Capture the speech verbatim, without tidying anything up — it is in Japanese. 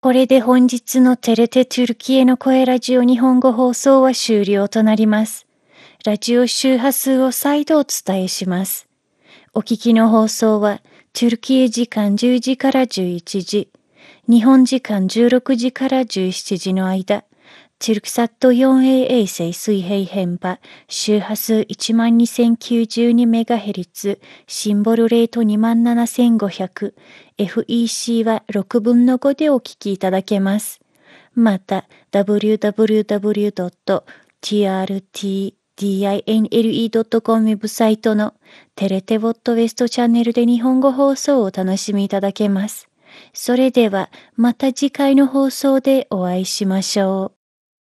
これで本日のテレテトゥルキエの声ラジオ日本語放送は終了となります。ラジオ周波数を再度お伝えします。お聞きの放送は、トゥルキエ時間じゅうじからじゅういちじ、日本時間じゅうろくじからじゅうしちじの間、トゥルクサット フォーエー 衛星水平変波、周波数 いちまんにせんきゅうじゅうにメガヘルツ、シンボルレート にまんななせんごひゃく、エフイーシー はろくぶんのごでお聞きいただけます。また、ダブリューダブリューダブリュードットティーアールティーディーアイエヌエルイードットコム ウェブサイトのテレテボットウェストチャンネルで日本語放送をお楽しみいただけます。それでは、また次回の放送でお会いしましょう。